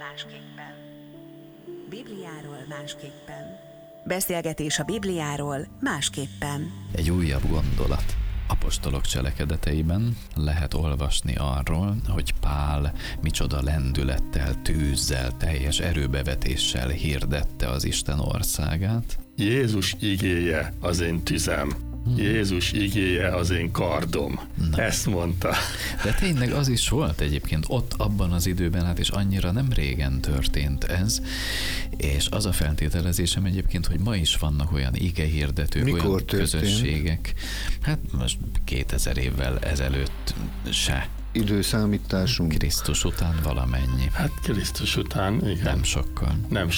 másképpen. Bibliáról másképpen. Beszélgetés a Bibliáról másképpen. Egy újabb gondolat. Apostolok cselekedeteiben lehet olvasni arról, hogy Pál micsoda lendülettel, tűzzel, teljes erőbevetéssel hirdette az Isten országát. Jézus igéje az én tüzem. Jézus igéje az én kardom. Na. Ezt mondta. De tényleg az is volt egyébként ott abban az időben, hát és annyira nem régen történt ez, és az a feltételezésem egyébként, hogy ma is vannak olyan igehirdetők, mikor olyan történt? közösségek, hát most 2000 évvel ezelőtt se. Időszámításunk. Krisztus után valamennyi. Hát Krisztus után, igen. Nem sokkal. Nem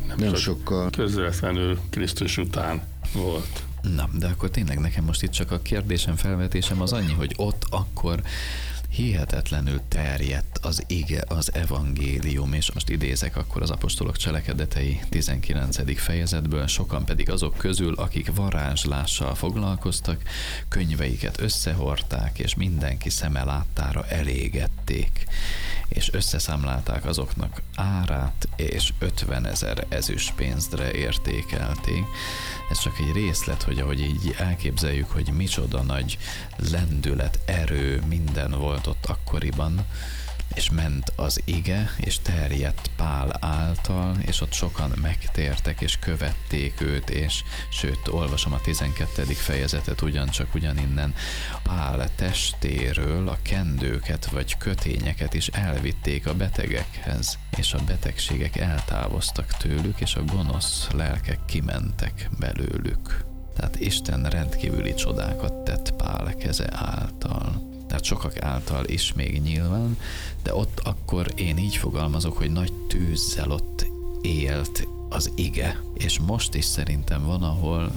sokkal. Közvetlenül Krisztus után volt. Na, de akkor tényleg nekem most itt csak a kérdésem, felvetésem az annyi, hogy ott akkor hihetetlenül terjedt az ige, az evangélium, és most idézek akkor az apostolok cselekedetei 19. fejezetből, sokan pedig azok közül, akik varázslással foglalkoztak, könyveiket összehordták, és mindenki szeme láttára elégették, és összeszámlálták azoknak árát, és 50 000 ezüstpénzre értékelték. Ez csak egy részlet, hogy ahogy így elképzeljük, hogy micsoda nagy lendület, erő, minden volt ott akkoriban, és ment az ige, és terjedt Pál által, és ott sokan megtértek, és követték őt, és sőt, olvasom a 12. fejezetet ugyaninnen, Pál testéről a kendőket vagy kötényeket is elvitték a betegekhez, és a betegségek eltávoztak tőlük, és a gonosz lelkek kimentek belőlük. Tehát Isten rendkívüli csodákat tett Pál keze által. Tehát sokak által is még nyilván, de ott akkor én így fogalmazok, hogy nagy tűzzel ott élt az ige, és most is szerintem van, ahol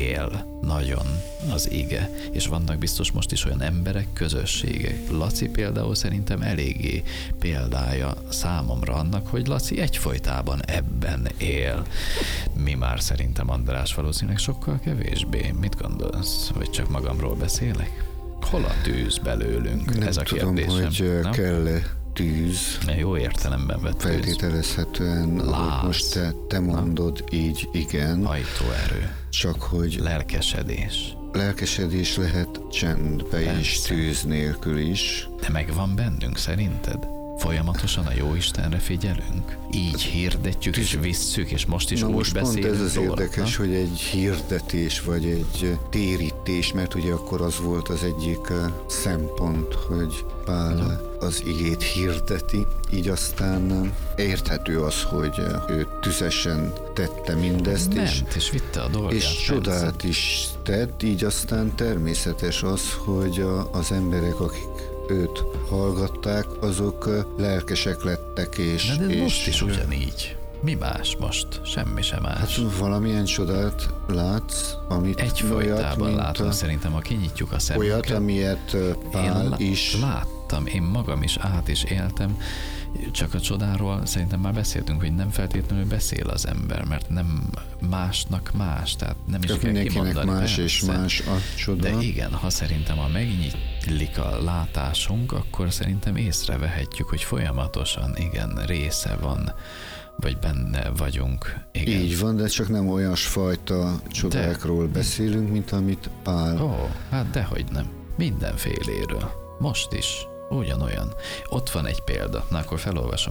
él nagyon az ige, és vannak biztos most is olyan emberek, közösségek. Laci például szerintem eléggé példája számomra annak, hogy Laci egyfolytában ebben él. Mi már szerintem, András, valószínűleg sokkal kevésbé. Mit gondolsz? Vagy csak magamról beszélek? Hol a tűz belőlünk? Nem ez a tudom, kérdésem. hogy nem? kell-e tűz. Jó értelemben vett tűz. Feltételezhetően, ahogy most te mondod, így igen. Hajtóerő. Csak hogy lelkesedés lehet csendbe is, tűz nélkül is. De megvan bennünk szerinted? Folyamatosan a jó Istenre figyelünk? Így hirdetjük és visszük, és most is úgy beszélünk. Pont ez az róla, érdekes, hogy egy hirdetés, vagy egy térítés, mert ugye akkor az volt az egyik szempont, hogy Pál az igét hirdeti, így aztán érthető az, hogy ő tüzesen tette mindezt, és vitte a dolgát. És csodát is tett, így aztán természetes az, hogy az emberek, akik őt hallgatták, azok lelkesek lettek, és... De és most is ugyanígy. Mi más most? Semmi sem más. Hát valamilyen csodát látsz, amit egyfolytában látom, szerintem, ha kinyitjuk a szemünket. Olyat, amilyet Pál is... Láttam, én magam is át is éltem, csak a csodáról szerintem már beszéltünk, hogy nem feltétlenül beszél az ember, mert nem másnak más, tehát nem is kell kimondani. Más és más a csoda. De igen, ha szerintem ha megnyílik a látásunk, akkor szerintem észrevehetjük, hogy folyamatosan igen, része van, vagy benne vagyunk. Igen. Így van, de csak nem olyasfajta csodákról beszélünk, mint amit Pál... Hát dehogy nem. Mindenféléről. Most is. Ugyanolyan. Ott van egy példa. Na, akkor felolvasom